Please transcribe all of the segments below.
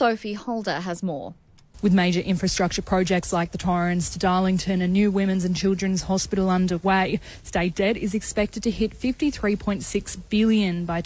Sophie Holder has more. With major infrastructure projects like the Torrens to Darlington and new women's and children's hospital underway, state debt is expected to hit $53.6 billion by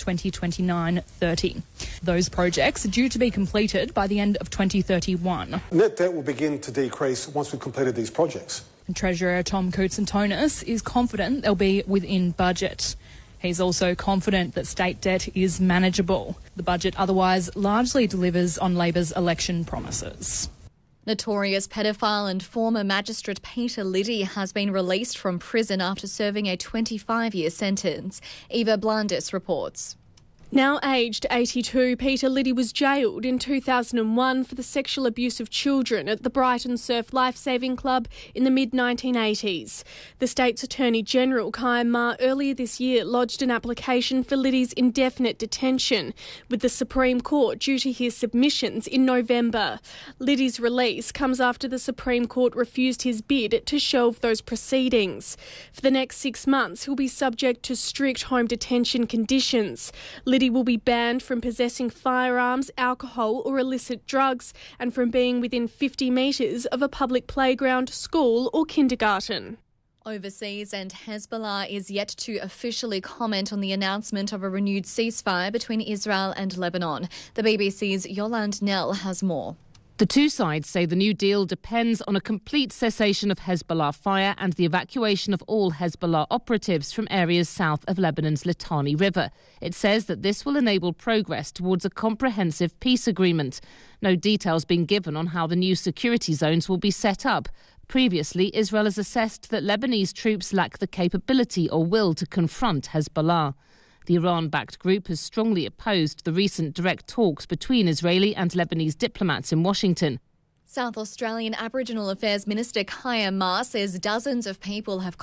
2029-30. Those projects are due to be completed by the end of 2031. Net debt will begin to decrease once we've completed these projects. And Treasurer Tom Koutsantonis is confident they'll be within budget. He's also confident that state debt is manageable. The budget otherwise largely delivers on Labor's election promises. Notorious pedophile and former magistrate Peter Liddy has been released from prison after serving a 25-year sentence. Eva Blandis reports. Now aged 82, Peter Liddy was jailed in 2001 for the sexual abuse of children at the Brighton Surf Lifesaving Club in the mid-1980s. The state's Attorney-General, Kaya Ma, earlier this year lodged an application for Liddy's indefinite detention, with the Supreme Court due to hear submissions in November. Liddy's release comes after the Supreme Court refused his bid to shelve those proceedings. For the next 6 months, he'll be subject to strict home detention conditions. Liddy will be banned from possessing firearms, alcohol or illicit drugs and from being within 50 metres of a public playground, school or kindergarten. Overseas, and Hezbollah is yet to officially comment on the announcement of a renewed ceasefire between Israel and Lebanon. The BBC's Yolande Nell has more. The two sides say the new deal depends on a complete cessation of Hezbollah fire and the evacuation of all Hezbollah operatives from areas south of Lebanon's Litani River. It says that this will enable progress towards a comprehensive peace agreement. No details being given on how the new security zones will be set up. Previously, Israel has assessed that Lebanese troops lack the capability or will to confront Hezbollah. The Iran-backed group has strongly opposed the recent direct talks between Israeli and Lebanese diplomats in Washington. South Australian Aboriginal Affairs Minister Kaya Ma says dozens of people have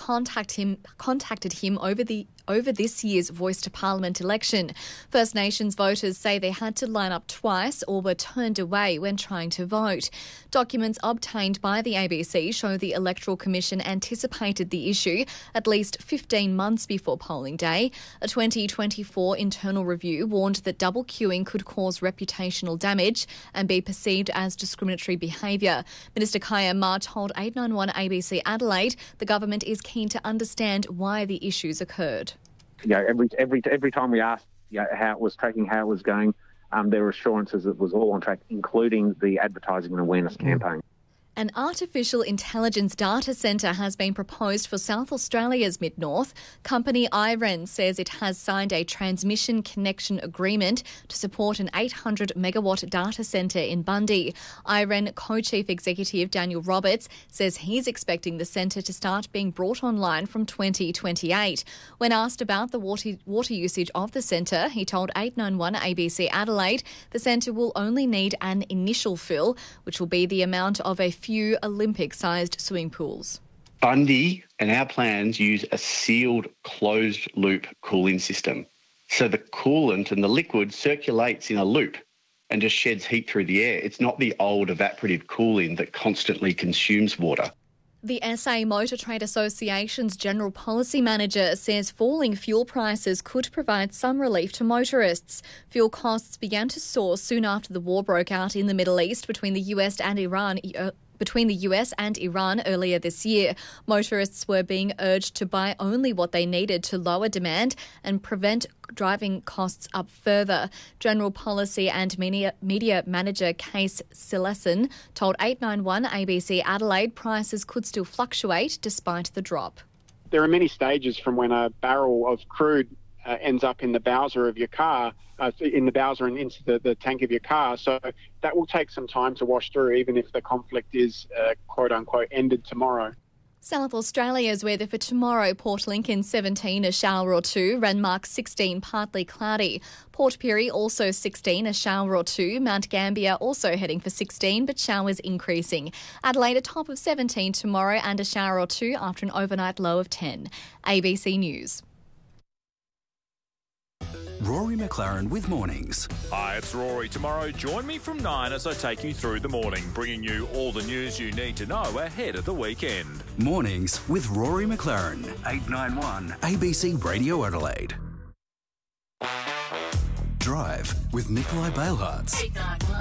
contacted him over this year's Voice to Parliament election. First Nations voters say they had to line up twice or were turned away when trying to vote. Documents obtained by the ABC show the Electoral Commission anticipated the issue at least 15 months before polling day. A 2024 internal review warned that double queuing could cause reputational damage and be perceived as discriminatory behaviour. Minister Kaya Ma told 891 ABC Adelaide the government is keen to understand why the issues occurred. Every time we asked how it was tracking, how it was going, there were assurances it was all on track, including the advertising and awareness campaign. An artificial intelligence data centre has been proposed for South Australia's Mid-North. Company IREN says it has signed a transmission connection agreement to support an 800-megawatt data centre in Bundy. IREN co-chief executive Daniel Roberts says he's expecting the centre to start being brought online from 2028. When asked about the water usage of the centre, he told 891 ABC Adelaide the centre will only need an initial fill, which will be the amount of a few Olympic-sized swimming pools. Bundy and our plans use a sealed closed-loop cooling system. So the coolant and the liquid circulates in a loop and just sheds heat through the air. It's not the old evaporative cooling that constantly consumes water. The SA Motor Trade Association's General Policy Manager says falling fuel prices could provide some relief to motorists. Fuel costs began to soar soon after the war broke out in the Middle East between the US and Iran earlier this year. Motorists were being urged to buy only what they needed to lower demand and prevent driving costs up further. General Policy and Media Manager Case Silessen told 891 ABC Adelaide prices could still fluctuate despite the drop. There are many stages from when a barrel of crude ends up in the bowser of your car, in the bowser and into the tank of your car. So that will take some time to wash through, even if the conflict is, quote-unquote, ended tomorrow. South Australia's weather for tomorrow: Port Lincoln 17, a shower or two. Renmark 16, partly cloudy. Port Pirie also 16, a shower or two. Mount Gambier also heading for 16, but showers increasing. Adelaide a top of 17 tomorrow and a shower or two after an overnight low of 10. ABC News. Rory McLaren with Mornings. Hi, it's Rory. Tomorrow, join me from 9 as I take you through the morning, bringing you all the news you need to know ahead of the weekend. Mornings with Rory McLaren. 891 ABC Radio Adelaide. Drive with Nikolai Bailhartz. 891.